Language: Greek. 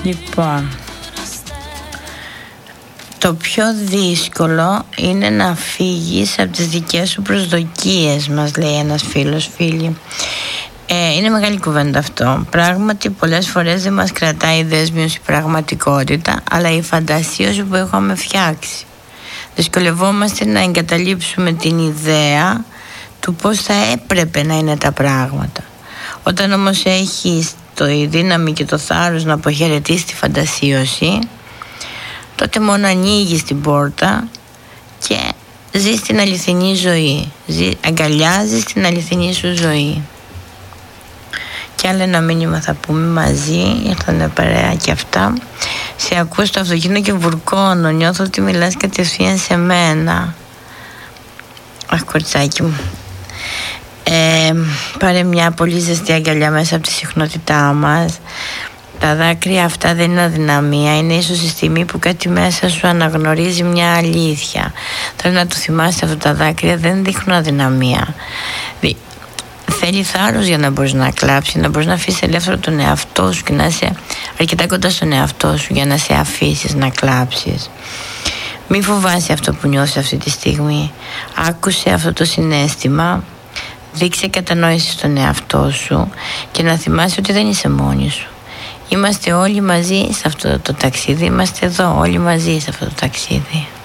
Λοιπόν, το πιο δύσκολο είναι να φύγεις από τις δικές σου προσδοκίες, μας λέει ένας φίλος, φίλη. Είναι μεγάλη κουβέντα αυτό. Πράγματι πολλές φορές δεν μας κρατάει η δέσμευση πραγματικότητα, αλλά η φαντασίωση που έχουμε φτιάξει. Δυσκολευόμαστε να εγκαταλείψουμε την ιδέα του πώς θα έπρεπε να είναι τα πράγματα. Όταν όμως έχεις η δύναμη και το θάρρος να αποχαιρετήσεις τη φαντασίωση, τότε μόνο ανοίγεις την πόρτα και ζεις την αληθινή ζωή. Αγκαλιάζεις την αληθινή σου ζωή. Και άλλο ένα μήνυμα θα πούμε μαζί, ήρθανε παρέα και αυτά. Σε ακούω στο αυτοκίνητο και βουρκώνω, νιώθω ότι μιλάς κατευθείαν σε μένα. Αχ, κοριτσάκι μου. Πάρε μια πολύ ζεστή αγκαλιά μέσα από τη συχνότητά μας. Τα δάκρυα αυτά δεν είναι αδυναμία. Είναι ίσως η στιγμή που κάτι μέσα σου αναγνωρίζει μια αλήθεια. Θέλω να το θυμάσαι, αυτά τα δάκρυα δεν δείχνουν αδυναμία. Θέλει θάρρος για να μπορείς να κλάψεις, να μπορείς να αφήσεις ελεύθερο τον εαυτό σου και να είσαι αρκετά κοντά στον εαυτό σου για να σε αφήσεις να κλάψεις. Μη φοβάσαι αυτό που νιώθεις αυτή τη στιγμή. Άκουσε αυτό το συναίσθημα. Δείξε κατανόηση στον εαυτό σου και να θυμάσαι ότι δεν είσαι μόνη σου. Είμαστε όλοι μαζί σε αυτό το ταξίδι. Είμαστε εδώ όλοι μαζί σε αυτό το ταξίδι.